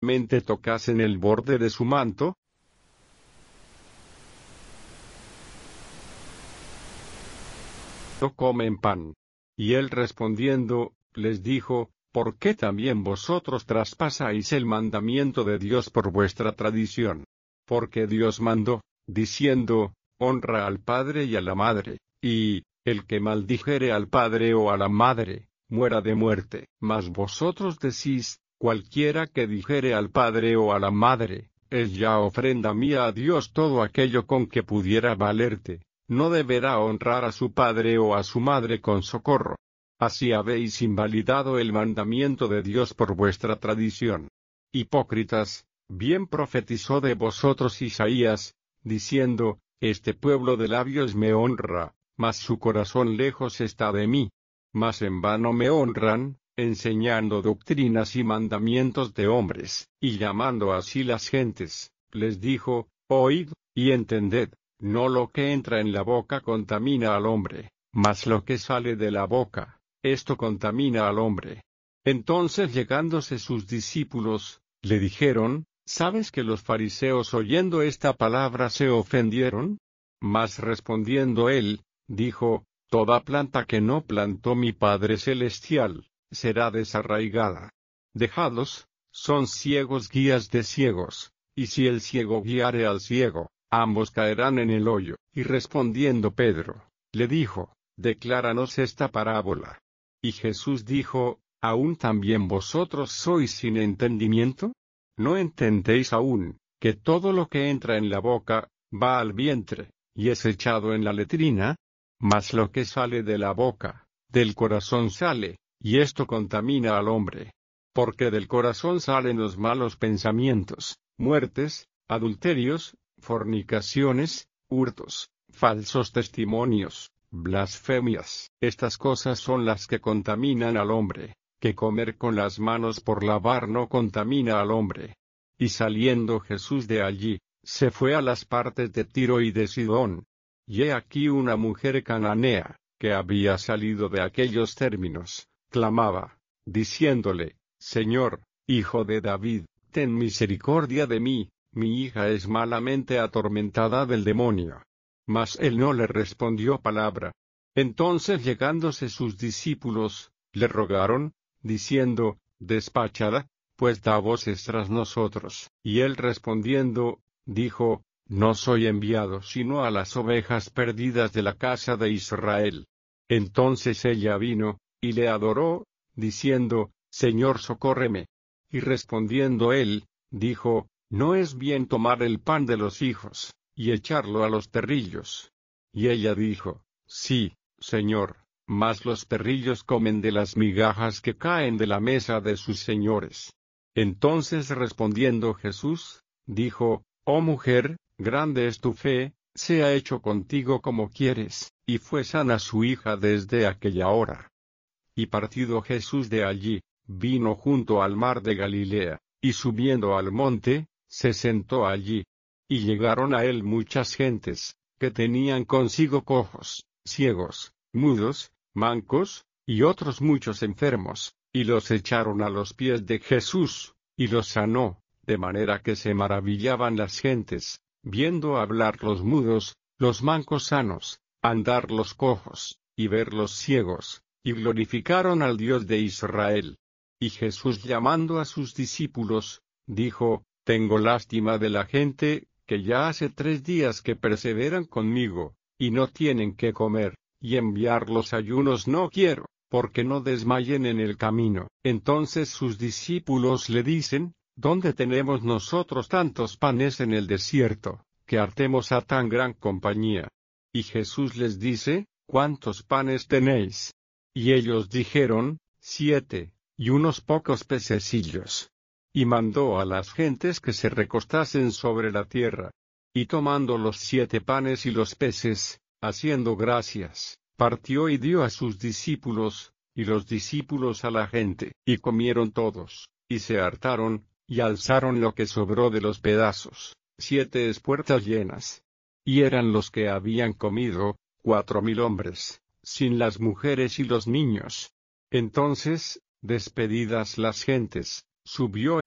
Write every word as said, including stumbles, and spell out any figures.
mente tocasen el borde de su manto, no comen pan. Y él respondiendo, les dijo, ¿por qué también vosotros traspasáis el mandamiento de Dios por vuestra tradición? Porque Dios mandó, diciendo, honra al padre y a la madre, y, el que maldijere al padre o a la madre, muera de muerte. Mas vosotros decís, cualquiera que dijere al padre o a la madre, es ya ofrenda mía a Dios todo aquello con que pudiera valerte, no deberá honrar a su padre o a su madre con socorro. Así habéis invalidado el mandamiento de Dios por vuestra tradición. Hipócritas, bien profetizó de vosotros Isaías, diciendo, este pueblo de labios me honra, mas su corazón lejos está de mí. Mas en vano me honran, enseñando doctrinas y mandamientos de hombres, y llamando así las gentes. Les dijo, oíd, y entended, no lo que entra en la boca contamina al hombre, mas lo que sale de la boca, esto contamina al hombre. Entonces llegándose sus discípulos, le dijeron, ¿sabes que los fariseos oyendo esta palabra se ofendieron? Mas respondiendo él, dijo, toda planta que no plantó mi Padre Celestial, será desarraigada. Dejadlos, son ciegos guías de ciegos, y si el ciego guiare al ciego, ambos caerán en el hoyo. Y respondiendo Pedro, le dijo, decláranos esta parábola. Y Jesús dijo, ¿aún también vosotros sois sin entendimiento? ¿No entendéis aún, que todo lo que entra en la boca, va al vientre, y es echado en la letrina? Mas lo que sale de la boca, del corazón sale, y esto contamina al hombre. Porque del corazón salen los malos pensamientos, muertes, adulterios, fornicaciones, hurtos, falsos testimonios, blasfemias. Estas cosas son las que contaminan al hombre, que comer con las manos por lavar no contamina al hombre. Y saliendo Jesús de allí, se fue a las partes de Tiro y de Sidón. Y he aquí una mujer cananea, que había salido de aquellos términos, clamaba, diciéndole, Señor, Hijo de David, ten misericordia de mí, mi hija es malamente atormentada del demonio. Mas él no le respondió palabra. Entonces llegándose sus discípulos, le rogaron, diciendo, despáchala, pues da voces tras nosotros. Y él respondiendo, dijo, no soy enviado sino a las ovejas perdidas de la casa de Israel. Entonces ella vino, y le adoró, diciendo, Señor socórreme. Y respondiendo él, dijo, no es bien tomar el pan de los hijos, y echarlo a los perrillos. Y ella dijo, sí, Señor, mas los perrillos comen de las migajas que caen de la mesa de sus señores. Entonces respondiendo Jesús, dijo, oh mujer, grande es tu fe, sea hecho contigo como quieres, y fue sana su hija desde aquella hora. Y partido Jesús de allí, vino junto al mar de Galilea, y subiendo al monte, se sentó allí. Y llegaron a él muchas gentes, que tenían consigo cojos, ciegos, mudos, mancos, y otros muchos enfermos, y los echaron a los pies de Jesús, y los sanó, de manera que se maravillaban las gentes, viendo hablar los mudos, los mancos sanos, andar los cojos, y ver los ciegos, y glorificaron al Dios de Israel. Y Jesús llamando a sus discípulos, dijo, tengo lástima de la gente, que ya hace tres días que perseveran conmigo, y no tienen qué comer, y enviar los ayunos no quiero, porque no desmayen en el camino. Entonces sus discípulos le dicen, ¿dónde tenemos nosotros tantos panes en el desierto, que hartemos a tan gran compañía? Y Jesús les dice, ¿cuántos panes tenéis? Y ellos dijeron, siete, y unos pocos pececillos. Y mandó a las gentes que se recostasen sobre la tierra. Y tomando los siete panes y los peces, haciendo gracias, partió y dio a sus discípulos, y los discípulos a la gente. Y comieron todos, y se hartaron, y alzaron lo que sobró de los pedazos, siete espuertas llenas. Y eran los que habían comido, cuatro mil hombres, sin las mujeres y los niños. Entonces, despedidas las gentes, subió